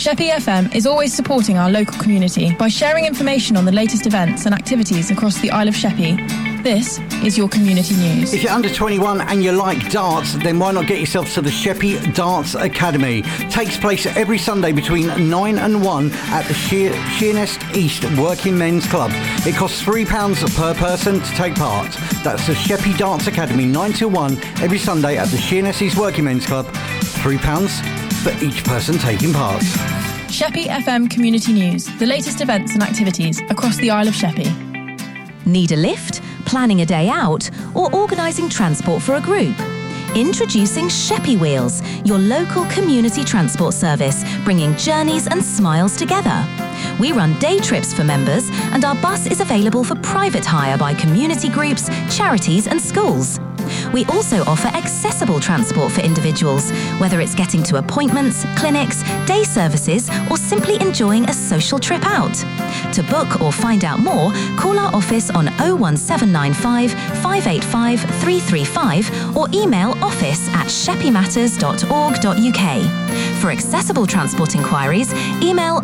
Sheppey FM is always supporting our local community by sharing information on the latest events and activities across the Isle of Sheppey. This is your community news. If you're under 21 and you like darts, then why not get yourself to the Sheppey Darts Academy? Takes place every Sunday between 9 and 1 at the Sheerness East Working Men's Club. It costs £3 per person to take part. That's the Sheppey Darts Academy, 9 till 1, every Sunday at the Sheerness East Working Men's Club. £3 for each person taking part. Sheppey FM Community News, the latest events and activities across the Isle of Sheppey. Need a lift, planning a day out, or organising transport for a group? Introducing Sheppey Wheels, your local community transport service, bringing journeys and smiles together. We run day trips for members, and our bus is available for private hire by community groups, charities and schools. We also offer accessible transport for individuals, whether it's getting to appointments, clinics, day services, or simply enjoying a social trip out. To book or find out more, call our office on 01795 585 335 or email office@sheppeymatters.org.uk. For accessible transport inquiries, email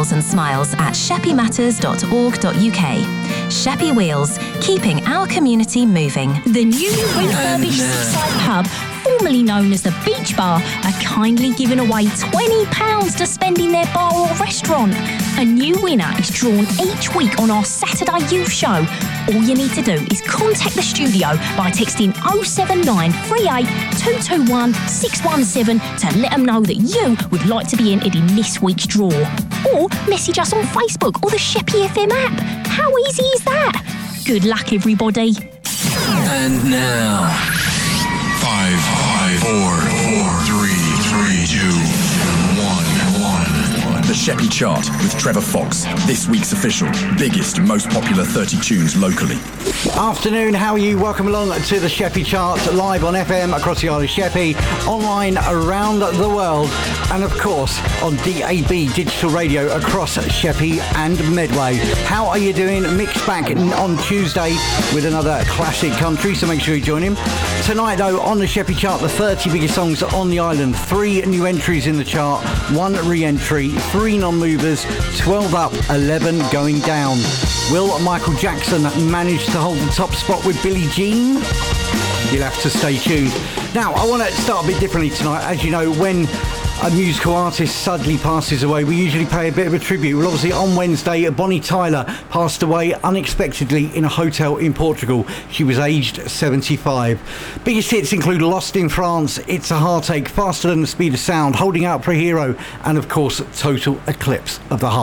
milesandsmiles@sheppeymatters.org.uk. Sheppey Wheels, keeping our community moving. The new refurbished Seaside Pub, formerly known as the Beach Bar, are kindly giving away £20 to spend in their bar or restaurant. A new winner is drawn each week on our Saturday Youth Show. All you need to do is contact the studio by texting 07938 221 617 to let them know that you would like to be entered in this week's draw. Or message us on Facebook or the Sheppey FM app. How easy is that? Good luck, everybody. And now, 5, 4, 3, 2, 1. The Sheppey Chart with Trevor Fox. This week's official, biggest, most popular 30 tunes locally. Afternoon, how are you? Welcome along to the Sheppey Chart, live on FM across the Isle of Sheppey, online around the world, and of course on DAB digital radio across Sheppey and Medway. How are you doing? Mixed back on Tuesday with another classic country, so make sure you join him. Tonight though, on the Sheppey Chart, the 30 biggest songs on the island. 3 new entries in the chart, 1 re-entry, 3 non-movers, 12 up, 11 going down. Will Michael Jackson manage to hold the top spot with Billie Jean? You'll have to stay tuned. Now, I want to start a bit differently tonight. As you know, when a musical artist suddenly passes away, we usually pay a bit of a tribute. Well, obviously on Wednesday, Bonnie Tyler passed away unexpectedly in a hotel in Portugal. She was aged 75. Biggest hits include Lost in France, It's a Heartache, Faster Than the Speed of Sound, Holding Out for a Hero, and of course Total Eclipse of the Heart.